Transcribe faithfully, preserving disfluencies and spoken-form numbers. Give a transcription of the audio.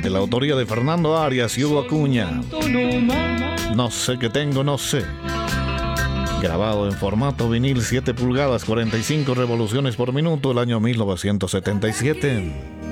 de la autoría de Fernando Arias y Hugo Acuña. No sé qué tengo, no sé. Grabado en formato vinil siete pulgadas, cuarenta y cinco revoluciones por minuto, el año mil novecientos setenta y siete.